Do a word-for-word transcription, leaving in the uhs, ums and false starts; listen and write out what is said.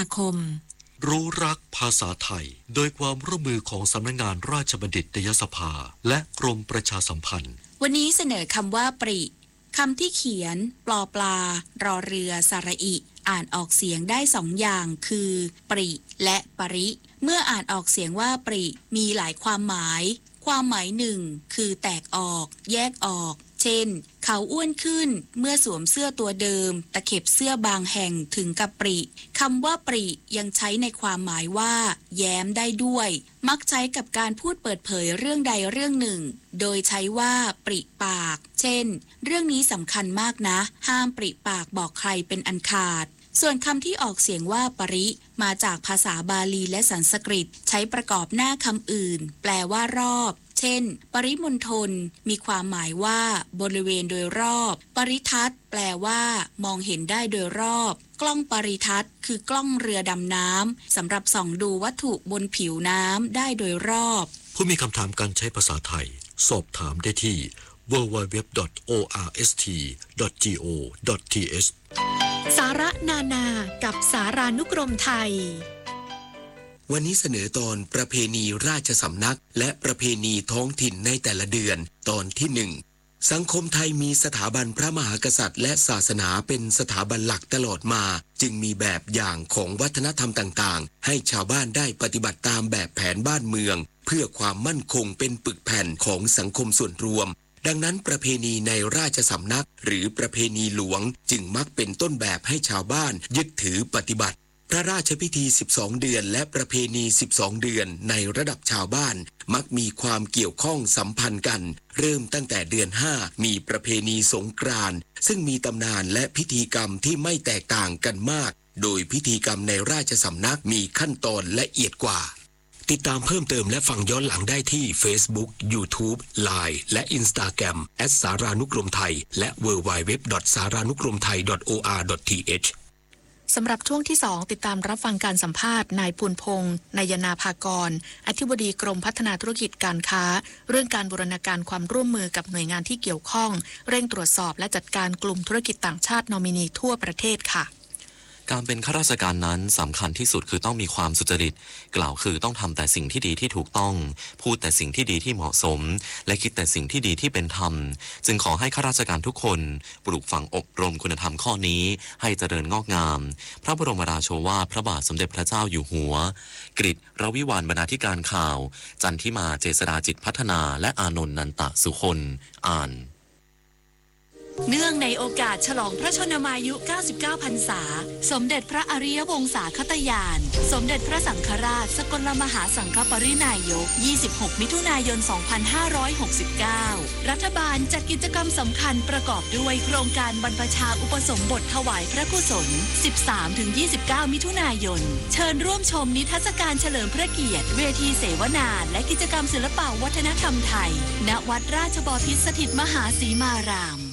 นาคมรู้รักภาษาไทยโดยความร่วมมือของสำนักงานราชบัณฑิตยสภาและกรมประชาสัมพันธ์วันนี้เสนอคำว่าปริคำที่เขียนปลอปลารอเรือสระอิอ่านออกเสียงได้สองอย่างคือปริและปริเมื่ออ่านออกเสียงว่าปริมีหลายความหมายความหมายหนึ่งคือแตกออกแยกออกเช่นเขาอ้วนขึ้นเมื่อสวมเสื้อตัวเดิมตะเข็บเสื้อบางแห่งถึงกับปริคำว่าปริยังใช้ในความหมายว่าแย้มได้ด้วยมักใช้กับการพูดเปิดเผยเรื่องใดเรื่องหนึ่งโดยใช้ว่าปริปากเช่นเรื่องนี้สำคัญมากนะห้ามปริปากบอกใครเป็นอันขาดส่วนคำที่ออกเสียงว่าปริมาจากภาษาบาลีและสันสกฤตใช้ประกอบหน้าคำอื่นแปลว่ารอบเช่นปริมณฑลมีความหมายว่าบริเวณโดยรอบปริทัศน์แปลว่ามองเห็นได้โดยรอบกล้องปริทัศน์คือกล้องเรือดำน้ำสำหรับส่องดูวัตถุบนผิวน้ำได้โดยรอบผู้มีคำถามการใช้ภาษาไทยสอบถามได้ที่ ดับเบิลยู ดับเบิลยู ดับเบิลยู ดอท โอ อาร์ เอส ที ดอท จี โอ ดอท ที เอชสาระนานากับสารานุกรมไทยวันนี้เสนอตอนประเพณีราชสำนักและประเพณีท้องถิ่นในแต่ละเดือนตอนที่หนึ่งสังคมไทยมีสถาบันพระมหากษัตริย์และศาสนาเป็นสถาบันหลักตลอดมาจึงมีแบบอย่างของวัฒนธรรมต่างๆให้ชาวบ้านได้ปฏิบัติตามแบบแผนบ้านเมืองเพื่อความมั่นคงเป็นปึกแผ่นของสังคมส่วนรวมดังนั้นประเพณีในราชสำนักหรือประเพณีหลวงจึงมักเป็นต้นแบบให้ชาวบ้านยึดถือปฏิบัติพระราชพิธีสิบสองเดือนและประเพณีสิบสองเดือนในระดับชาวบ้านมักมีความเกี่ยวข้องสัมพันธ์กันเริ่มตั้งแต่เดือนห้ามีประเพณีสงกรานต์ซึ่งมีตำนานและพิธีกรรมที่ไม่แตกต่างกันมากโดยพิธีกรรมในราชสำนักมีขั้นตอนละเอียดกว่าติดตามเพิ่มเติมและฟังย้อนหลังได้ที่ Facebook YouTube ไลน์ และ Instagram แอท สารานุกรมไทยและ ดับเบิลยู ดับเบิลยู ดับเบิลยู ดอท สารานุกรมไทย ดอท โอ อาร์ ดอท ที เอชสำหรับช่วงที่สองติดตามรับฟังการสัมภาษณ์นายปูนพงษ์นายนาภากรอธิบดีกรมพัฒนาธุรกิจการค้าเรื่องการบูรณาการความร่วมมือกับหน่วยงานที่เกี่ยวข้องเร่งตรวจสอบและจัดการกลุ่มธุรกิจต่างชาตินอมินีทั่วประเทศค่ะการเป็นข้าราชการนั้นสำคัญที่สุดคือต้องมีความสุจริตกล่าวคือต้องทำแต่สิ่งที่ดีที่ถูกต้องพูดแต่สิ่งที่ดีที่เหมาะสมและคิดแต่สิ่งที่ดีที่เป็นธรรมจึงขอให้ข้าราชการทุกคนปลูกฝังอบรมคุณธรรมข้อนี้ให้เจริญงอกงามพระบรมราโชวาทพระบาทสมเด็จพระเจ้าอยู่หัวกฤษรวิวาญบรรณาธิการข่าวจันทิมาเจษฎาจิตพัฒนาและอานนท์นันตะสุคนอ่านเนื่องในโอกาสฉลองพระชนมายุเก้าสิบเก้าพรรษาสมเด็จพระอริยวงศาคตญาณสมเด็จพระสังฆราชสกลมหาสังฆปรินายกยี่สิบหกมิถุนายนสองพันห้าร้อยหกสิบเก้ารัฐบาลจัดกิจกรรมสำคัญประกอบด้วยโครงการบรรพชาอุปสมบทถวายพระกุศล สิบสามถึงยี่สิบเก้า มิถุนายนเชิญร่วมชมนิทรรศการเฉลิมพระเกียรติเวทีเสวนาและกิจกรรมศิลปวัฒนธรรมไทยณวัดราชบพิตรสถิตมหาสีมาราม